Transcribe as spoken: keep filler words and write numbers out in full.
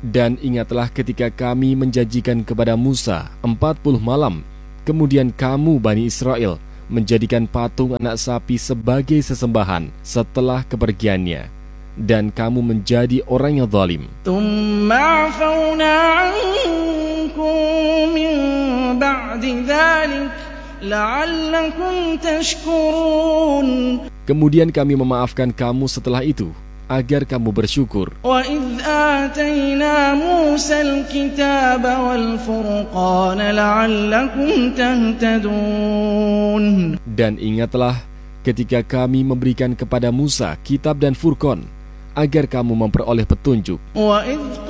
Dan ingatlah ketika kami menjanjikan kepada Musa empat puluh malam, kemudian kamu Bani Israel menjadikan patung anak sapi sebagai sesembahan setelah kepergiannya, dan kamu menjadi orang yang zalim. Tsumma 'afawna 'ankum min ba'di dzalik la'allakum tashkurun. Kemudian kami memaafkan kamu setelah itu, agar kamu bersyukur. وَإِذْ آتَيْنَا مُوسَى الْكِتَابَ وَالْفُرْقَانَ لَعَلَّكُمْ تَهْتَدُونَ. Dan ingatlah ketika kami memberikan kepada Musa kitab dan Furqan, agar kamu memperoleh petunjuk. وَإِذْ